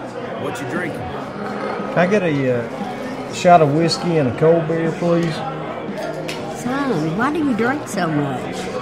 What you drinking? Can I get a shot of whiskey and a cold beer, please? Son, why do you drink so much?